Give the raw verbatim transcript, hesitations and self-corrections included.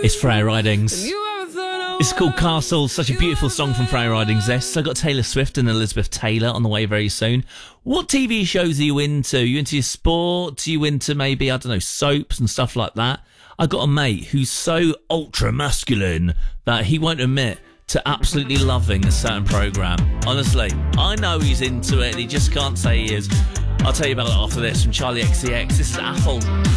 It's Freya Ridings. It's called Castle, such a beautiful song from Freya Ridings. This. I got Taylor Swift and Elizabeth Taylor on the way very soon. What T V shows are you into? Are you into your sport? Are you into maybe, I don't know, soaps and stuff like that? I got a mate who's so ultra masculine that he won't admit to absolutely loving a certain programme. Honestly, I know he's into it and he just can't say he is. I'll tell you about it after this from Charlie X C X. This is Apple.